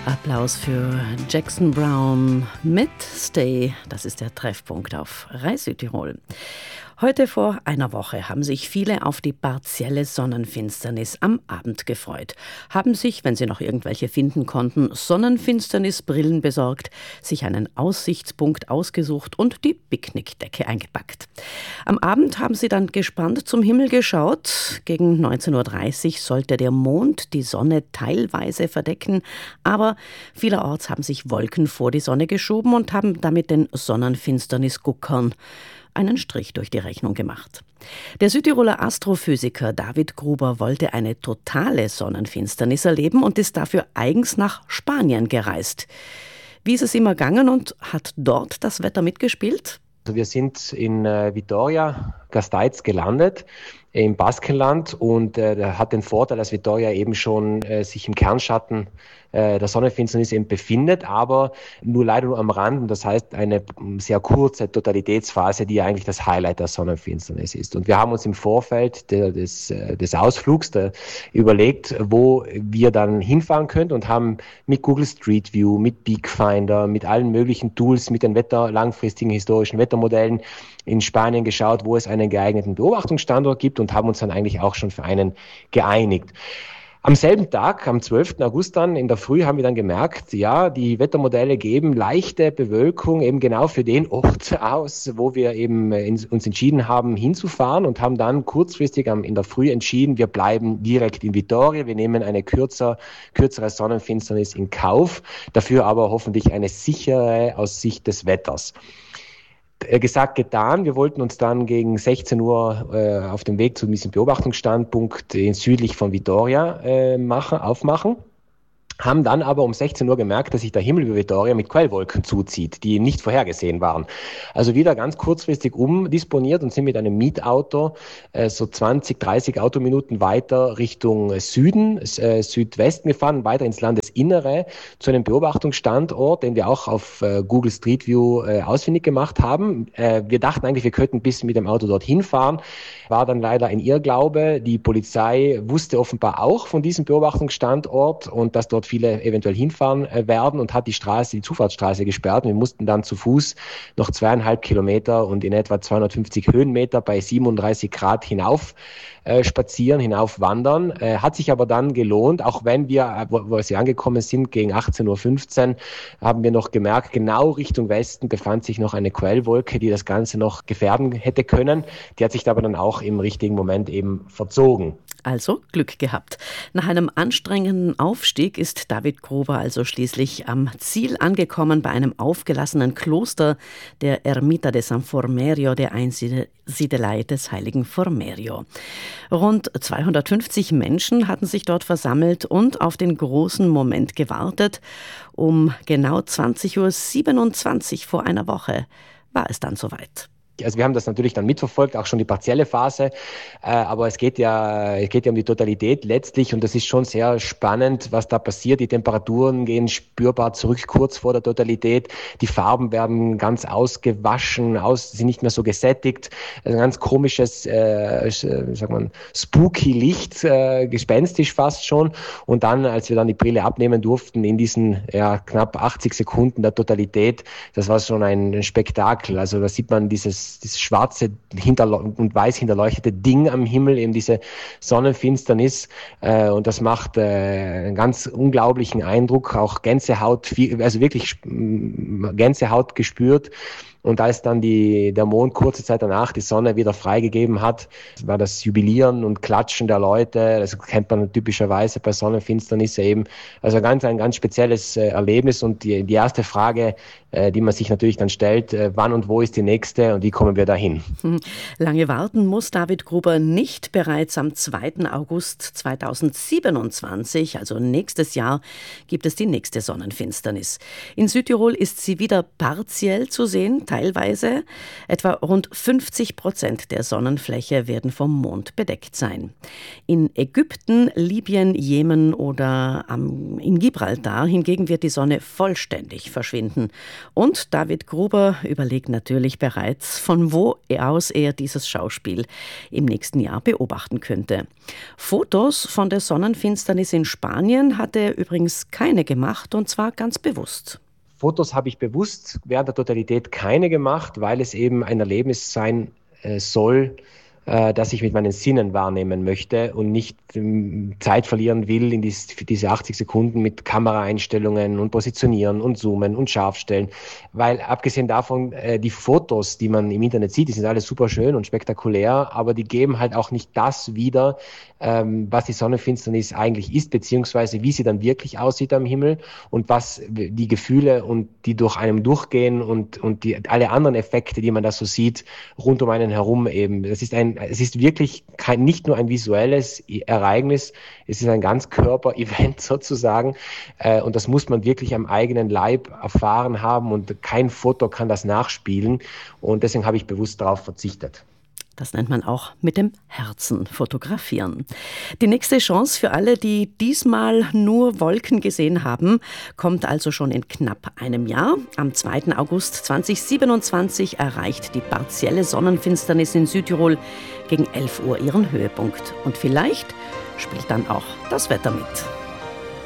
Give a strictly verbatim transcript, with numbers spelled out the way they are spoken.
Applaus für Jackson Browne mit Stay. Das ist der Treffpunkt auf Rai Südtirol. Heute vor einer Woche haben sich viele auf die partielle Sonnenfinsternis am Abend gefreut, haben sich, wenn sie noch irgendwelche finden konnten, Sonnenfinsternisbrillen besorgt, sich einen Aussichtspunkt ausgesucht und die Picknickdecke eingepackt. Am Abend haben sie dann gespannt zum Himmel geschaut. Gegen neunzehn Uhr dreißig sollte der Mond die Sonne teilweise verdecken, aber vielerorts haben sich Wolken vor die Sonne geschoben und haben damit den Sonnenfinsternisguckern einen Strich durch die Rechnung gemacht. Der Südtiroler Astrophysiker David Gruber wollte eine totale Sonnenfinsternis erleben und ist dafür eigens nach Spanien gereist. Wie ist es ihm ergangen und hat dort das Wetter mitgespielt? Also wir sind in äh, Vitoria Gasteiz gelandet, im Baskenland, und äh, hat den Vorteil, dass Vitoria eben schon äh, sich im Kernschatten äh, der Sonnenfinsternis eben befindet, aber nur leider nur am Rand, und das heißt eine sehr kurze Totalitätsphase, die ja eigentlich das Highlight der Sonnenfinsternis ist. Und wir haben uns im Vorfeld de, des, des Ausflugs de, überlegt, wo wir dann hinfahren könnten, und haben mit Google Street View, mit Peakfinder, mit allen möglichen Tools, mit den Wetter, langfristigen historischen Wettermodellen in Spanien geschaut, wo es einen geeigneten Beobachtungsstandort gibt, und haben uns dann eigentlich auch schon für einen geeinigt. Am selben Tag, am zwölften August dann, in der Früh, haben wir dann gemerkt, ja, die Wettermodelle geben leichte Bewölkung eben genau für den Ort aus, wo wir eben uns entschieden haben, hinzufahren, und haben dann kurzfristig in der Früh entschieden, wir bleiben direkt in Vitoria, wir nehmen eine kürzer, kürzere Sonnenfinsternis in Kauf, dafür aber hoffentlich eine sichere aus Sicht des Wetters. Gesagt, getan. Wir wollten uns dann gegen sechzehn Uhr äh, auf dem Weg zu diesem Beobachtungsstandpunkt in südlich von Vitoria äh, machen, aufmachen. Haben dann aber um sechzehn Uhr gemerkt, dass sich der Himmel über Vitoria mit Quellwolken zuzieht, die nicht vorhergesehen waren. Also wieder ganz kurzfristig umdisponiert und sind mit einem Mietauto äh, so zwanzig, dreißig Autominuten weiter Richtung Süden, äh, Südwesten gefahren, weiter ins Landesinnere zu einem Beobachtungsstandort, den wir auch auf äh, Google Street View äh, ausfindig gemacht haben. Äh, wir dachten eigentlich, wir könnten bis mit dem Auto dorthin fahren, war dann leider ein Irrglaube. Die Polizei wusste offenbar auch von diesem Beobachtungsstandort und dass dort viele eventuell hinfahren äh, werden, und hat die Straße, die Zufahrtsstraße gesperrt. Wir mussten dann zu Fuß noch zweieinhalb Kilometer und in etwa zweihundertfünfzig Höhenmeter bei siebenunddreißig Grad hinauf äh, spazieren, hinauf wandern. Äh, hat sich aber dann gelohnt, auch wenn wir, wo, wo wir angekommen sind, gegen achtzehn Uhr fünfzehn, haben wir noch gemerkt, genau Richtung Westen befand sich noch eine Quellwolke, die das Ganze noch gefährden hätte können. Die hat sich aber dann auch im richtigen Moment eben verzogen. Also Glück gehabt. Nach einem anstrengenden Aufstieg ist David Gruber also schließlich am Ziel angekommen bei einem aufgelassenen Kloster der Ermita de San Formerio, der Einsiedelei des heiligen Formerio. Rund zweihundertfünfzig Menschen hatten sich dort versammelt und auf den großen Moment gewartet. Um genau zwanzig Uhr siebenundzwanzig vor einer Woche war es dann soweit. Also wir haben das natürlich dann mitverfolgt, auch schon die partielle Phase, äh, aber es geht ja, es geht ja um die Totalität letztlich, und das ist schon sehr spannend, was da passiert. Die Temperaturen gehen spürbar zurück kurz vor der Totalität, die Farben werden ganz ausgewaschen, aus, sind nicht mehr so gesättigt, ein ganz komisches, äh, sagt man, spooky Licht, äh, gespenstisch fast schon, und dann, als wir dann die Brille abnehmen durften, in diesen ja, knapp achtzig Sekunden der Totalität, das war schon ein Spektakel. Also da sieht man dieses dieses schwarze hinterle- und weiß hinterleuchtete Ding am Himmel, eben diese Sonnenfinsternis, äh, und das macht äh, einen ganz unglaublichen Eindruck, auch Gänsehaut, viel, also wirklich Gänsehaut gespürt. Und als dann die, der Mond kurze Zeit danach die Sonne wieder freigegeben hat, war das Jubilieren und Klatschen der Leute. Das kennt man typischerweise bei Sonnenfinsternisse eben. Also ganz, ein ganz spezielles äh, Erlebnis. Und die, die erste Frage, äh, die man sich natürlich dann stellt, äh, wann und wo ist die nächste und wie kommen wir dahin? Hm. Lange warten muss David Gruber nicht. Bereits am zweiten August zweitausendsiebenundzwanzig, also nächstes Jahr, gibt es die nächste Sonnenfinsternis. In Südtirol ist sie wieder partiell zu sehen, teilweise. Etwa rund fünfzig Prozent der Sonnenfläche werden vom Mond bedeckt sein. In Ägypten, Libyen, Jemen oder am, in Gibraltar hingegen wird die Sonne vollständig verschwinden. Und David Gruber überlegt natürlich bereits von wo aus er dieses Schauspiel im nächsten Jahr beobachten könnte. Fotos von der Sonnenfinsternis in Spanien hat er übrigens keine gemacht, und zwar ganz bewusst. Fotos habe ich bewusst während der Totalität keine gemacht, weil es eben ein Erlebnis sein äh, soll, äh, das ich mit meinen Sinnen wahrnehmen möchte und nicht ähm, Zeit verlieren will in dies, diese achtzig Sekunden mit Kameraeinstellungen und Positionieren und Zoomen und Scharfstellen. Weil abgesehen davon, äh, die Fotos, die man im Internet sieht, die sind alle super schön und spektakulär, aber die geben halt auch nicht das wieder, ähm, was die Sonnenfinsternis eigentlich ist, beziehungsweise wie sie dann wirklich aussieht am Himmel und was die Gefühle und die durch einem durchgehen und, und die, alle anderen Effekte, die man da so sieht, rund um einen herum eben. Das ist ein, es ist wirklich kein, nicht nur ein visuelles Ereignis, es ist ein Ganzkörper-Event sozusagen, äh, und das muss man wirklich am eigenen Leib erfahren haben und kein Foto kann das nachspielen und deswegen habe ich bewusst darauf verzichtet. Das nennt man auch mit dem Herzen fotografieren. Die nächste Chance für alle, die diesmal nur Wolken gesehen haben, kommt also schon in knapp einem Jahr. Am zweiten August zweitausendsiebenundzwanzig erreicht die partielle Sonnenfinsternis in Südtirol gegen elf Uhr ihren Höhepunkt. Und vielleicht spielt dann auch das Wetter mit.